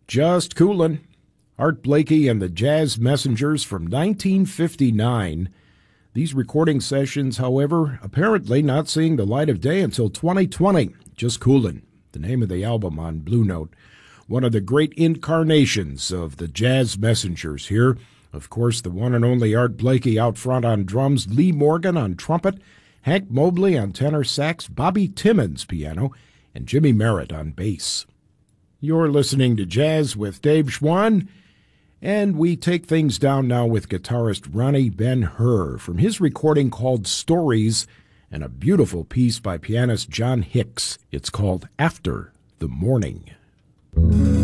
Just Coolin'. Art Blakey and the Jazz Messengers from 1959. These recording sessions, however, apparently not seeing the light of day until 2020. Just Coolin', the name of the album on Blue Note. One of the great incarnations of the Jazz Messengers here. Of course, the one and only Art Blakey out front on drums, Lee Morgan on trumpet, Hank Mobley on tenor sax, Bobby Timmons piano, and Jimmy Merritt on bass. You're listening to Jazz with Dave Schwann, and we take things down now with guitarist Ronnie Ben-Hur from his recording called Stories and a beautiful piece by pianist John Hicks. It's called After the Morning.